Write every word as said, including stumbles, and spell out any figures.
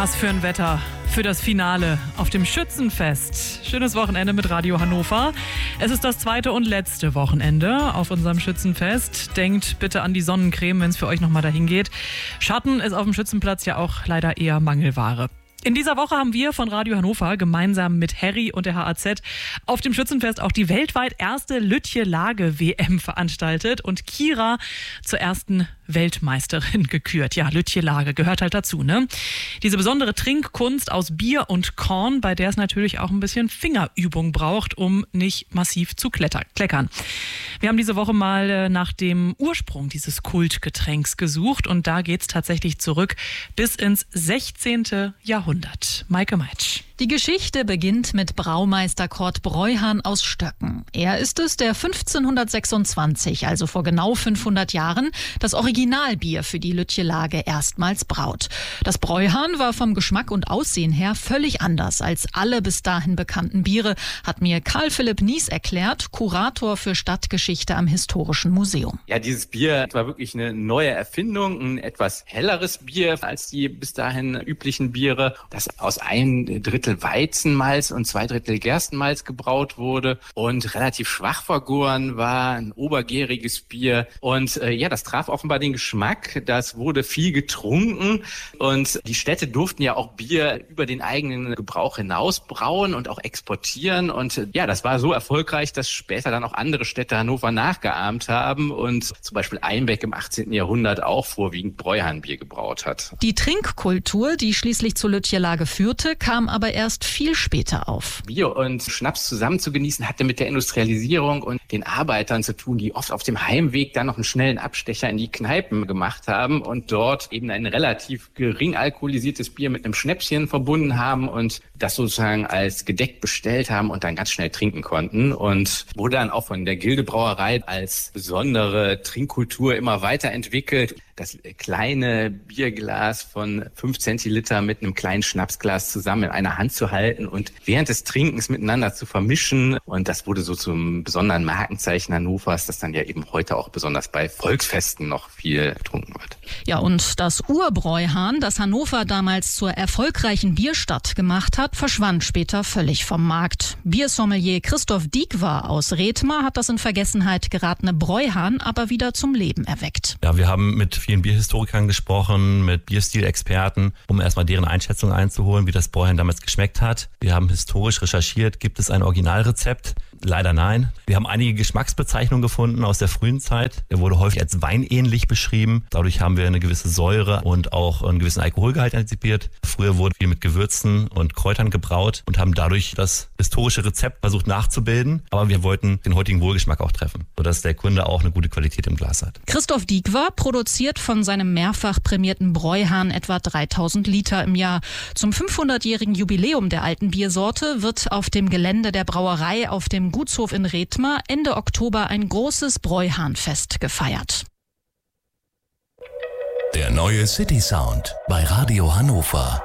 Was für ein Wetter für das Finale auf dem Schützenfest. Schönes Wochenende mit Radio Hannover. Es ist das zweite und letzte Wochenende auf unserem Schützenfest. Denkt bitte an die Sonnencreme, wenn es für euch nochmal dahin geht. Schatten ist auf dem Schützenplatz ja auch leider eher Mangelware. In dieser Woche haben wir von Radio Hannover gemeinsam mit Harry und der H A Z auf dem Schützenfest auch die weltweit erste Lütje-Lage-W M veranstaltet und Kira zur ersten Weltmeisterin gekürt. Ja, Lütje-Lage gehört halt dazu, ne? Diese besondere Trinkkunst aus Bier und Korn, bei der es natürlich auch ein bisschen Fingerübung braucht, um nicht massiv zu kletter- kleckern. Wir haben diese Woche mal nach dem Ursprung dieses Kultgetränks gesucht und da geht's tatsächlich zurück bis ins sechzehnten Jahrhundert. Maike Meitsch. Die Geschichte beginnt mit Braumeister Kurt Breuhan aus Stöcken. Er ist es, der fünfzehnhundertsechsundzwanzig, also vor genau fünfhundert Jahren, das Originalbier für die Lütje-Lage erstmals braut. Das Breuhan war vom Geschmack und Aussehen her völlig anders als alle bis dahin bekannten Biere, hat mir Karl Philipp Nies erklärt, Kurator für Stadtgeschichte am Historischen Museum. Ja, dieses Bier war wirklich eine neue Erfindung, ein etwas helleres Bier als die bis dahin üblichen Biere, das aus einem Drittel Weizenmalz und zwei Drittel Gerstenmalz gebraut wurde und relativ schwach vergoren war, ein obergäriges Bier. Und äh, ja, das traf offenbar den Geschmack. Das wurde viel getrunken und die Städte durften ja auch Bier über den eigenen Gebrauch hinaus brauen und auch exportieren. Und äh, ja, das war so erfolgreich, dass später dann auch andere Städte Hannover nachgeahmt haben und zum Beispiel Einbeck im achtzehnten Jahrhundert auch vorwiegend Breuhan-Bier gebraut hat. Die Trinkkultur, die schließlich zur Lütje-Lage führte, kam aber erst viel später auf. Bier und Schnaps zusammen zu genießen, hatte mit der Industrialisierung und den Arbeitern zu tun, die oft auf dem Heimweg dann noch einen schnellen Abstecher in die Kneipen gemacht haben und dort eben ein relativ gering alkoholisiertes Bier mit einem Schnäpschen verbunden haben und das sozusagen als gedeckt bestellt haben und dann ganz schnell trinken konnten und wurde dann auch von der Gildebrauerei als besondere Trinkkultur immer weiterentwickelt. Das kleine Bierglas von fünf Zentiliter mit einem kleinen Schnapsglas zusammen in einer Hand zu halten und während des Trinkens miteinander zu vermischen. Und das wurde so zum besonderen Markenzeichen Hannovers, das dann ja eben heute auch besonders bei Volksfesten noch viel getrunken wird. Ja, und das Urbreuhan, das Hannover damals zur erfolgreichen Bierstadt gemacht hat, verschwand später völlig vom Markt. Biersommelier Christoph Diekwa aus Rethmar hat das in Vergessenheit geratene Breuhan aber wieder zum Leben erweckt. Ja, wir haben mit vielen Bierhistorikern gesprochen, mit Bierstilexperten, um erstmal deren Einschätzung einzuholen, wie das Breuhan damals geschmeckt hat. Wir haben historisch recherchiert, gibt es ein Originalrezept? Leider nein. Wir haben einige Geschmacksbezeichnungen gefunden aus der frühen Zeit. Er wurde häufig als weinähnlich beschrieben. Dadurch haben wir eine gewisse Säure und auch einen gewissen Alkoholgehalt antizipiert. Früher wurde viel mit Gewürzen und Kräutern gebraut und haben dadurch das historische Rezept versucht nachzubilden. Aber wir wollten den heutigen Wohlgeschmack auch treffen, sodass der Kunde auch eine gute Qualität im Glas hat. Christoph Diekwa produziert von seinem mehrfach prämierten Breuhan etwa dreitausend Liter im Jahr. Zum fünfhundertjährigen Jubiläum der alten Biersorte wird auf dem Gelände der Brauerei auf dem Gutshof in Rethmar Ende Oktober ein großes Breuhahnfest gefeiert. Der neue City Sound bei Radio Hannover.